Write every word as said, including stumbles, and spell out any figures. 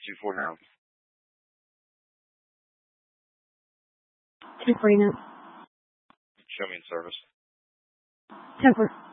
two forty-nine. two forty-nine. Show me in service. ten four.